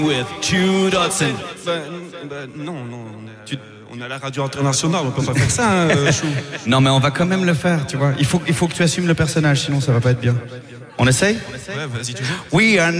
With Hugh Dodson. Non, on est à la radio internationale, on peut pas faire ça, hein, Chou. Non, mais on va quand même le faire, tu vois. Il faut que tu assumes le personnage, sinon ça va pas être bien. On essaye? Ouais, vas-y toujours. We are